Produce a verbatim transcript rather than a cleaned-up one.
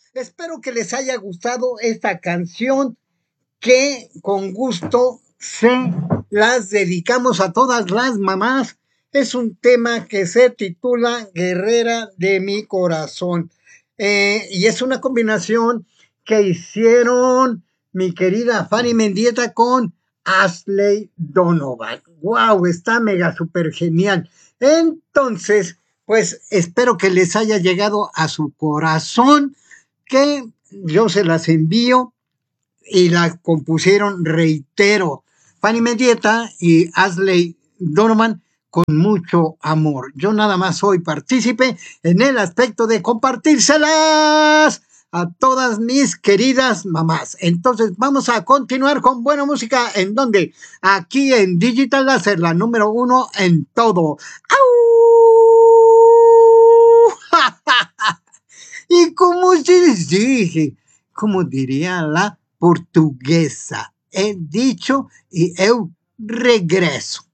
Espero que les haya gustado esta canción que con gusto se las dedicamos a todas las mamás. Es un tema que se titula Guerrera de mi corazón. Eh, y es una combinación que hicieron mi querida Fanny Mendieta con Ashley Donovan. ¡Wow! Está mega super genial. Entonces, pues espero que les haya llegado a su corazón, que yo se las envío y la compusieron, reitero, Fanny Mendieta y Ashley Donovan con mucho amor. Yo nada más soy partícipe en el aspecto de compartírselas a todas mis queridas mamás. Entonces vamos a continuar con buena música. ¿En dónde? Aquí en Digital Láser, la número uno en todo. Y como se les dije, como diría la portuguesa, he dicho y eu regreso.